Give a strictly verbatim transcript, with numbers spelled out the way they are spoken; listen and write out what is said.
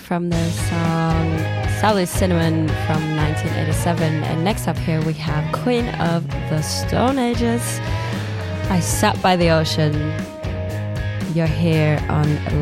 from the song Sally Cinnamon from nineteen eighty-seven. And next up here we have Queen of the Stone Ages. I Sat by the Ocean. You're here on